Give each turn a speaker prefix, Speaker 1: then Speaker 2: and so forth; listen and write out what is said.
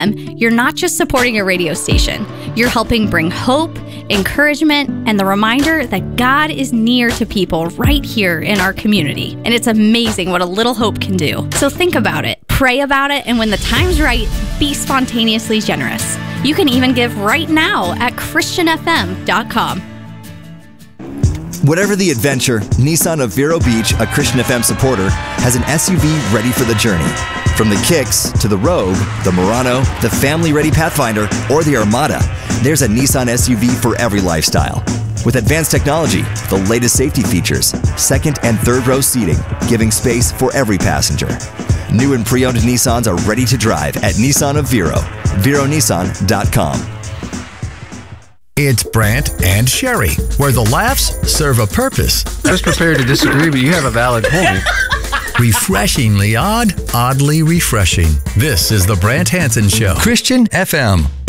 Speaker 1: You're not just supporting a radio station. You're helping bring hope, encouragement, and the reminder that God is near to people right here in our community. And it's amazing what a little hope can do. So think about it, pray about it, and when the time's right, be spontaneously generous. You can even give right now at christianfm.com.
Speaker 2: Whatever the adventure, Nissan of Vero Beach, a Christian FM supporter, has an SUV ready for the journey. From the Kicks to the Rogue, the Murano, the family-ready Pathfinder, or the Armada, there's a Nissan SUV for every lifestyle. With advanced technology, the latest safety features, second and third row seating, giving space for every passenger. New and pre-owned Nissans are ready to drive at Nissan of Vero. VeroNissan.com.
Speaker 3: It's Brant and Sherry, where the laughs serve a purpose.
Speaker 4: I was prepared to disagree, but you have a valid point.
Speaker 3: Refreshingly odd, oddly refreshing. This is the Brant Hansen Show. Christian FM.